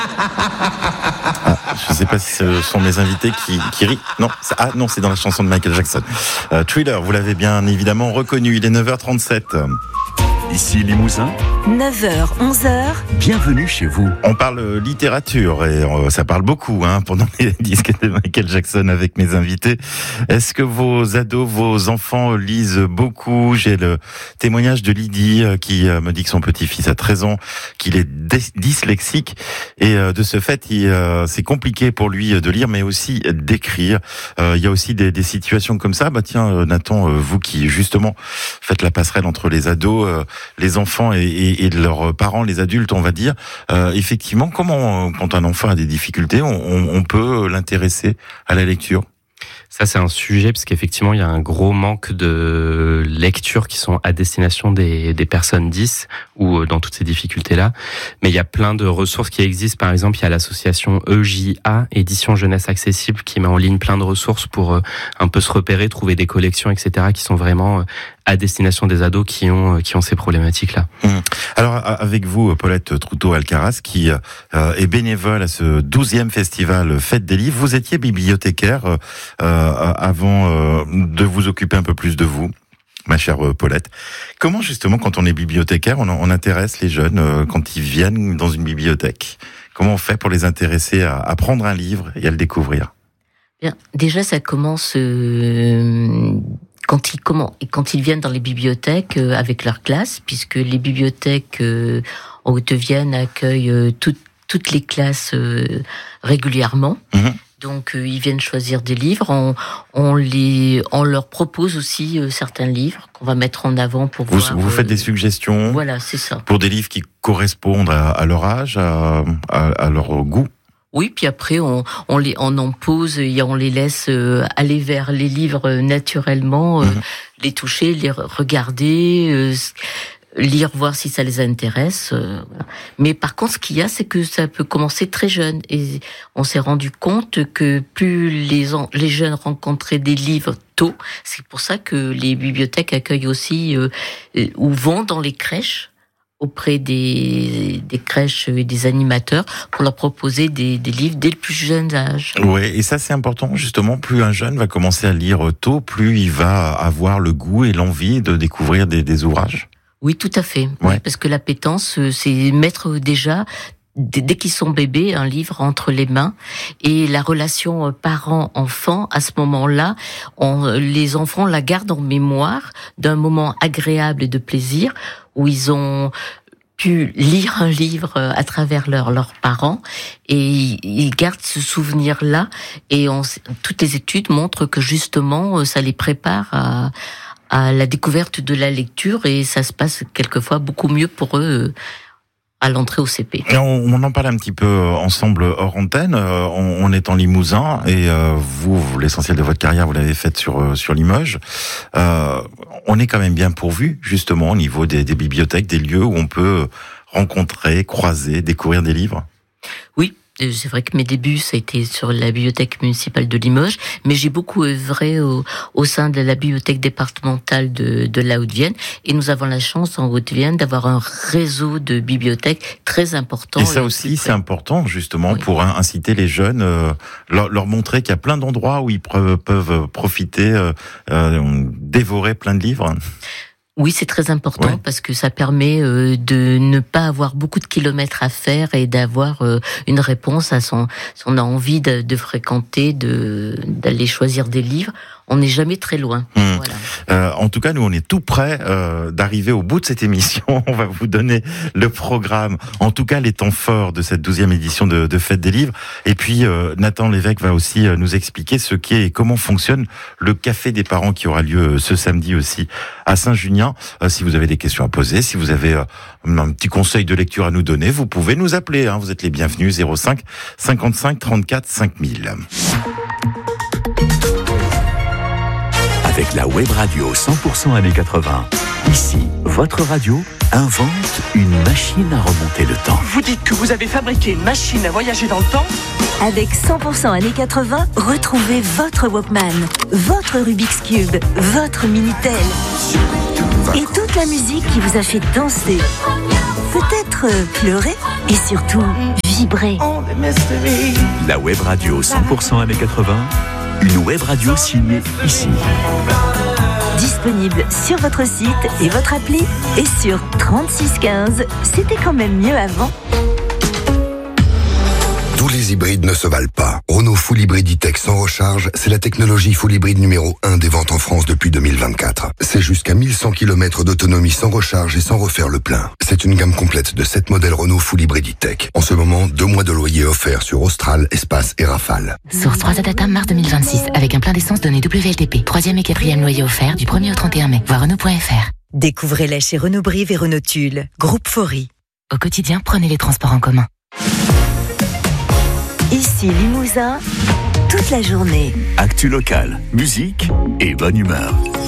Je ne sais pas si ce sont mes invités qui rient. Non, non, c'est dans la chanson de Michael Jackson. Thriller, vous l'avez bien évidemment reconnu. Il est 9h37. Ici Limousin. 9h, 11h. Bienvenue chez vous. On parle littérature et ça parle beaucoup pendant les disques de Michael Jackson avec mes invités. Est-ce que vos ados, vos enfants lisent beaucoup? J'ai le témoignage de Lydie qui me dit que son petit-fils a 13 ans, qu'il est dyslexique et de ce fait, c'est compliqué pour lui de lire mais aussi d'écrire. Il y a aussi des situations comme ça. Tiens, Nathan, vous qui justement faites la passerelle entre les ados, les enfants et leurs parents, les adultes, on va dire. Effectivement, comment, quand un enfant a des difficultés, on peut l'intéresser à la lecture? Ça, c'est un sujet, parce qu'effectivement, il y a un gros manque de lectures qui sont à destination des personnes 10 ou dans toutes ces difficultés-là. Mais il y a plein de ressources qui existent. Par exemple, il y a l'association EJA, Édition Jeunesse Accessible, qui met en ligne plein de ressources pour un peu se repérer, trouver des collections, etc., qui sont vraiment à destination des ados qui ont ces problématiques-là. Alors, avec vous, Paulette Troutot-Alcaraz, qui est bénévole à ce 12e festival Fête des livres, vous étiez bibliothécaire avant de vous occuper un peu plus de vous, ma chère Paulette. Comment, justement, quand on est bibliothécaire, on intéresse les jeunes quand ils viennent dans une bibliothèque? Comment on fait pour les intéresser à prendre un livre et à le découvrir? Bien, déjà, ça commence quand ils viennent dans les bibliothèques avec leur classe, puisque les bibliothèques en Haute-Vienne accueillent toutes les classes régulièrement. Donc ils viennent choisir des livres. On leur propose aussi certains livres qu'on va mettre en avant pour voir. Vous faites des suggestions. Voilà, c'est ça. Pour des livres qui correspondent à leur âge, à leur goût. Oui, puis après on en pose et on les laisse aller vers les livres naturellement, les toucher, les regarder, lire, voir si ça les intéresse. Voilà. Mais par contre, ce qu'il y a, c'est que ça peut commencer très jeune. Et on s'est rendu compte que plus les jeunes rencontraient des livres tôt, c'est pour ça que les bibliothèques accueillent aussi ou vont dans les crèches auprès des crèches et des animateurs pour leur proposer des livres dès le plus jeune âge. Oui, et ça c'est important justement, plus un jeune va commencer à lire tôt, plus il va avoir le goût et l'envie de découvrir des ouvrages. Oui, tout à fait. Ouais. Oui, parce que l'appétence, c'est mettre déjà, dès qu'ils sont bébés, un livre entre les mains. Et la relation parent-enfant, à ce moment-là, les enfants la gardent en mémoire d'un moment agréable et de plaisir où ils ont pu lire un livre à travers leurs parents et ils gardent ce souvenir-là. Et toutes les études montrent que justement, ça les prépare à la découverte de la lecture et ça se passe quelquefois beaucoup mieux pour eux à l'entrée au CP. Et on en parle un petit peu ensemble hors antenne. On est en Limousin et vous, l'essentiel de votre carrière, vous l'avez faite sur Limoges. On est quand même bien pourvu, justement, au niveau des bibliothèques, des lieux où on peut rencontrer, croiser, découvrir des livres. Oui. C'est vrai que mes débuts, ça a été sur la bibliothèque municipale de Limoges, mais j'ai beaucoup œuvré au sein de la bibliothèque départementale de la Haute-Vienne, et nous avons la chance en Haute-Vienne d'avoir un réseau de bibliothèques très important. Et ça aussi, c'est important, justement, pour inciter les jeunes, leur montrer qu'il y a plein d'endroits où ils peuvent profiter, dévorer plein de livres. Oui, c'est très important parce que ça permet de ne pas avoir beaucoup de kilomètres à faire et d'avoir une réponse à si on a envie de fréquenter, d'aller choisir des livres. On n'est jamais très loin. Voilà. En tout cas, nous, on est tout près d'arriver au bout de cette émission. On va vous donner le programme, en tout cas les temps forts de cette 12e édition de Fête des livres. Et puis, Nathan Lévesque va aussi nous expliquer ce qu'est et comment fonctionne le Café des parents qui aura lieu ce samedi aussi à Saint-Junien. Si vous avez des questions à poser, si vous avez un petit conseil de lecture à nous donner, vous pouvez nous appeler. Vous êtes les bienvenus, 05 55 34 5000. Avec la web radio 100% années 80. Ici, votre radio invente une machine à remonter le temps. Vous dites que vous avez fabriqué une machine à voyager dans le temps ? Avec 100% années 80, retrouvez votre Walkman, votre Rubik's Cube, votre Minitel. Et toute la musique qui vous a fait danser, peut-être pleurer et surtout vivre. vibrer. La web radio 100% années 80, une web radio signée ici. Disponible sur votre site et votre appli et sur 3615. C'était quand même mieux avant. Tous les hybrides ne se valent pas. Renault Full Hybrid E-Tech sans recharge, c'est la technologie Full Hybrid numéro 1 des ventes en France depuis 2024. C'est jusqu'à 1100 km d'autonomie sans recharge et sans refaire le plein. C'est une gamme complète de 7 modèles Renault Full Hybrid E-Tech. En ce moment, 2 mois de loyer offerts sur Austral, Espace et Rafale. Source 3 Adata mars 2026 avec un plein d'essence donné WLTP. 3e et 4e loyer offert du 1er au 31 mai. Voir Renault.fr. Découvrez-les chez Renault Brive et Renault Tulle. Groupe Faury. Au quotidien, prenez les transports en commun. Ici Limousin, toute la journée. Actu locale, musique et bonne humeur.